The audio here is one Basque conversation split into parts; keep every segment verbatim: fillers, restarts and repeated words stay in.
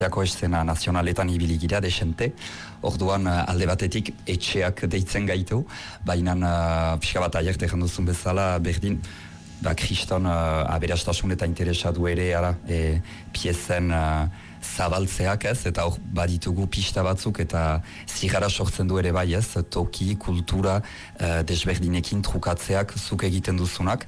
Jako eszena nazionaletan ibili gira, desente, orduan alde batetik etxeak deitzen gaitu, baina uh, pixka bat aierte janduzun bezala berdin, ba, kriston uh, aberastasun eta interesatu ere, ara, e, piezen uh, zabaltzeak ez, eta hor baditugu pista batzuk eta zigara sortzen du ere bai ez, toki, kultura, uh, desberdinekin trukatzeak zuk egiten duzunak,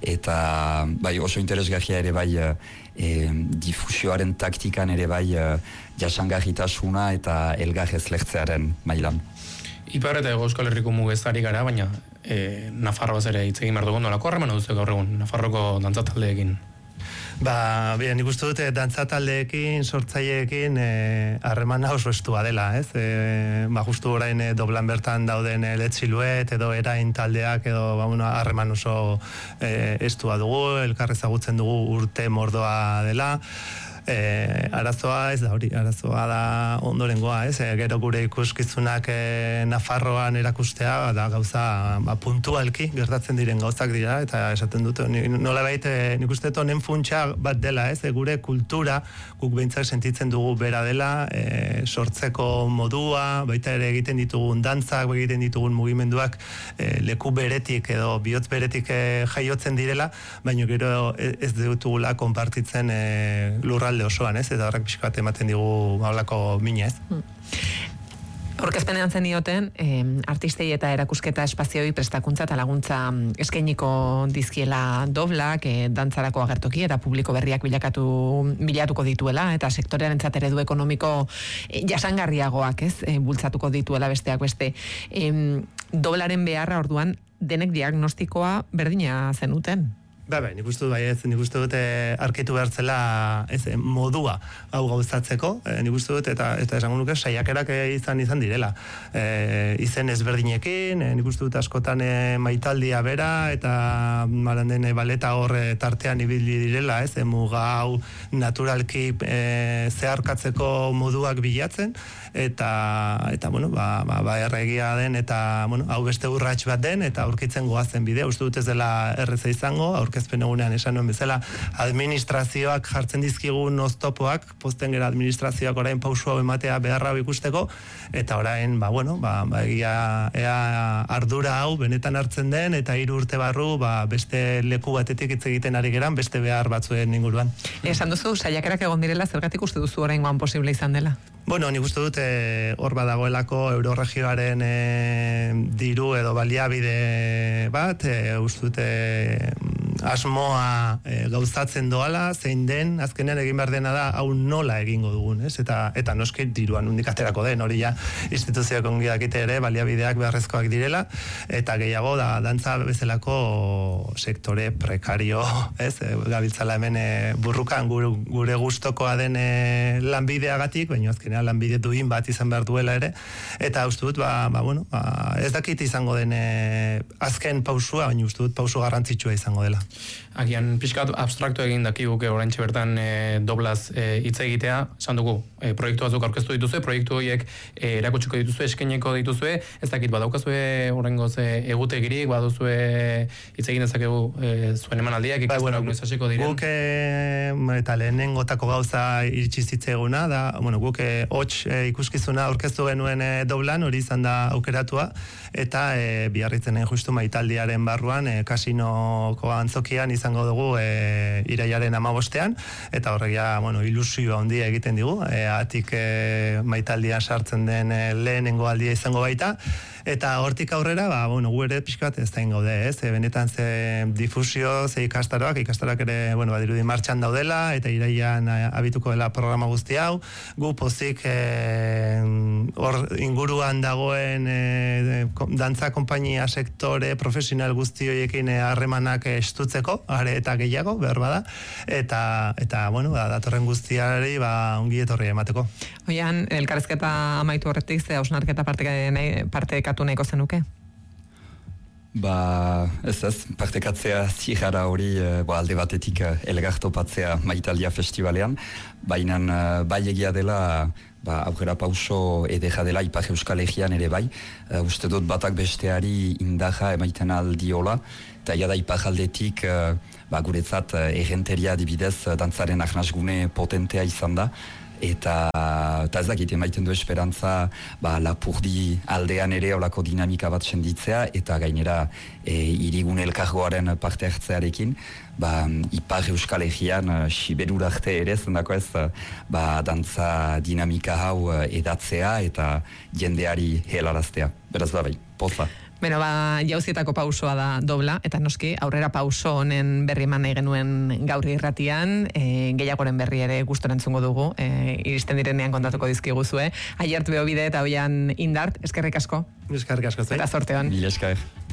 eta bai oso interesgarria ere bai uh, e, difusioaren taktikan ere bai uh, jasangarritasuna eta elgar ez lertzearen mailan. Ipar eta Ego Euskal Herriko mugezari gara, baina e, Nafarroaz ere hitz egin behar dugu, nolako harremana duzu gaur egun Nafarroko dantzataldeekin? Ba, bien, nik uste dute dantzataldeekin, sortzaileekin harremana oso estua dela, ez? E, ba, justu orain e, doblan bertan dauden e, Let Siluet edo erain taldeak edo ba, bueno, harreman oso e, estua dugu, elkar ezagutzen dugu urte mordoa dela. E, arazoa ez da hori, arazoa da ondorengoa, ez? E, gero gure ikuskizunak e, Nafarroan erakustea da gauza ba, puntualki gertatzen diren gauzak dira, eta esaten dut nola baita, e, nik uste honen funtsa bat dela, ez? E, gure kultura guk behintzak sentitzen dugu bera dela, e, sortzeko modua, baita ere egiten ditugun dantzak, egiten ditugun mugimenduak e, leku beretik edo bihotz beretik e, jaiotzen direla, baina gero ez dutugula konpartitzen e, lurra osoan, ez? Eta horrek pixkat ematen digu gaulako mina, ez? Hmm. Orkezpenean zenioten, eh, artistei eta erakusketa espazioi prestakuntza eta laguntza eskainiko dizkiela doblak, eh, dantzarako agertoki eta publiko berriak bilakatu bilatuko dituela, eta sektorearen eredu ekonomiko eh, jasangarriagoak, ez? Eh, bultzatuko dituela besteak beste. Eh, doblaren beharra orduan, denek diagnostikoa berdina zenuten? Ba, ba, nik uste dut, bai ez, nik uste dut e, arkitu behartzela ez, modua hau gauzatzeko, e, nik uste dut, eta, eta esango nuke saiakerak izan izan direla. E, izen ezberdinekin, e, nik uste dut askotan e, maitaldia bera, eta maranden e, baleta hor e, tartean ibili direla, ez, e, muga hau naturalki e, zeharkatzeko moduak bilatzen, eta, eta bueno, ba, ba, ba erregia den, eta, bueno, hau beste urrats bat den, eta aurkitzen goazen bidea, uste dut ez dela erreza izango, aurkezpen egunean esan nuen bezala, administrazioak jartzen dizkigun oztopoak, posten gera administrazioak orain pausu hau ematea beharra hau ikusteko, eta orain, ba, bueno, ba, ba egia, ea ardura hau benetan hartzen den, eta hiru urte barru, ba, beste leku batetik hitz egiten ari geran, beste behar batzuen inguruan. Esan duzu, saiakerak egon direla, zergatik uste duzu oraingoan posible izan dela? Bueno, nik uste dut hor badagoelako euroregioaren e, diru edo baliabide bat, e, uste dut e, asmoa e, gauzatzen doala, zein den, azkenean egin behar dena da, hau nola egingo dugun, ez? Eta, eta noski diruan undik aterako den, hori ja instituzioak ongi dakite ere, baliabideak beharrezkoak direla, eta gehiago da, dantza bezalako sektore prekario, ez? E, gabiltzala hemen e, burrukan gure, gure gustokoa den e, lanbideagatik, baina azkenean lanbide duin bat izan behar duela ere, eta uste dut, ba, ba, bueno, ba, ez dakit izango den e, azken pausua, baina uste dut pausu garrantzitsua izango dela. Agian pixkat abstraktu egin dakiguke oraintxe bertan e, doblaz hitz e, egitea, esan dugu, e, proiektu batzuk aurkeztu dituzue, proiektu horiek e, erakutsiko dituzue, eskaineko dituzue, ez dakit badaukazue horrengoz e, egutegirik, baduzue hitz egin dezakegu e, zuen emanaldiak, ba, bueno, noiz hasiko diren. Guk e, eta lehenengotako gauza iritsi zitzaiguna da, bueno, guk e, hots e, ikuskizuna aurkeztu genuen e, doblan, hori izan da aukeratua, eta e, biarritzenen justu maitaldiaren barruan, e, kasinoko antzokian izango dugu e, iraiaren amabostean, eta horregia, bueno, ilusioa handia egiten digu, e, atik e, maitaldian sartzen den e, lehenengo aldia izango baita, eta hortik aurrera, ba, bueno, gu ere pixkat ez da ingaude, ez? E, benetan ze difusio, ze ikastaroak, ikastaroak ere, bueno, badirudi martxan daudela, eta iraian e, abituko dela programa guzti hau, gu pozik e, hor inguruan dagoen e, dantza konpainia sektore profesional guzti horiekin harremanak e, estutzeko, are eta gehiago, behar bada, eta, eta bueno, ba, datorren guztiari, ba, ongi etorri emateko. Oian, elkarrezketa amaitu horretik, ze hausnarketa partekatu nahiko zenuke? Ba, ez ez, partekatzea zigara hori e, ba, alde batetik elgartopatzea Maitalia Festivalean, baina bai egia dela ba, aurrera pauso edera dela Ipar Euskal Herrian ere bai, uh, uste dut batak besteari indaja emaiten aldiola, eta jada Ipar aldetik uh, ba, guretzat uh, errenteria adibidez uh, dantzaren ahnasgune potentea izan da, eta, eta ez dakit, emaiten du esperantza ba, Lapurdi aldean ere olako dinamika bat senditzea, eta gainera e, irigun elkargoaren parte hartzearekin, ba, Ipar Euskal Herrian Siberur arte ere zendako ez, ba, dantza dinamika hau edatzea eta jendeari helaraztea. Beraz da bai, poza. Beno, ba, jauzietako pausoa da dobla, eta noski, aurrera pauso honen berri eman nahi genuen gaur irratian, e, gehiagoren berri ere gustora entzungo dugu, e, iristen direnean kontatuko dizkiguzue. Aiert Beobide eta Oian Indart, eskerrik asko. Eskerrik asko. Eta sorteon. Mil esker.